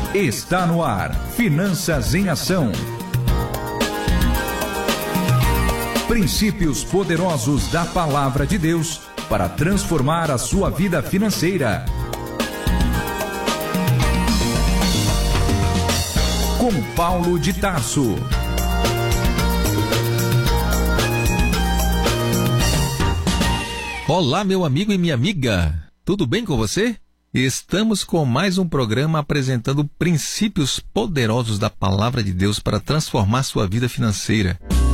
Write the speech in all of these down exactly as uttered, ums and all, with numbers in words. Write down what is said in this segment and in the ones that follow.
Está no ar, Finanças em Ação. Princípios poderosos da Palavra de Deus para transformar a sua vida financeira. Com Paulo de Tarso. Olá, meu amigo e minha amiga. Tudo bem com você? Estamos com mais um programa apresentando princípios poderosos da Palavra de Deus para transformar sua vida financeira.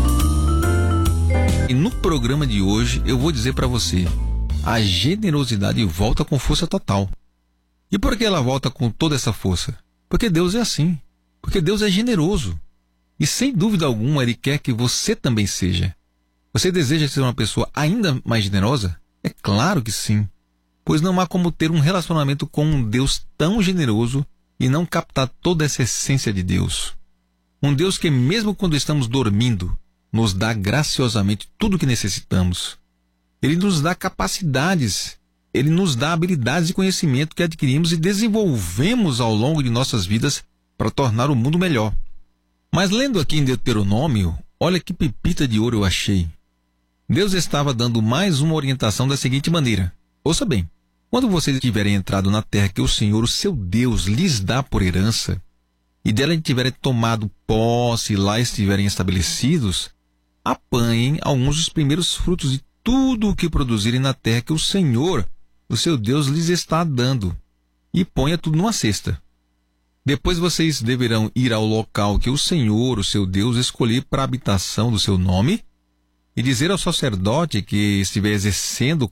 E no programa de hoje eu vou dizer para você, a generosidade volta com força total. E por que ela volta com toda essa força? Porque Deus é assim. Porque Deus é generoso. E sem dúvida alguma Ele quer que você também seja. Você deseja ser uma pessoa ainda mais generosa? É claro que sim. Pois não há como ter um relacionamento com um Deus tão generoso e não captar toda essa essência de Deus. Um Deus que mesmo quando estamos dormindo, nos dá graciosamente tudo o que necessitamos. Ele nos dá capacidades, Ele nos dá habilidades e conhecimento que adquirimos e desenvolvemos ao longo de nossas vidas para tornar o mundo melhor. Mas lendo aqui em Deuteronômio, olha que pepita de ouro eu achei. Deus estava dando mais uma orientação da seguinte maneira. Ouça bem. Quando vocês tiverem entrado na terra que o Senhor, o seu Deus, lhes dá por herança, e dela tiverem tomado posse e lá estiverem estabelecidos, apanhem alguns dos primeiros frutos de tudo o que produzirem na terra que o Senhor, o seu Deus, lhes está dando, e ponha tudo numa cesta. Depois vocês deverão ir ao local que o Senhor, o seu Deus, escolher para a habitação do seu nome, e dizer ao sacerdote que estiver exercendo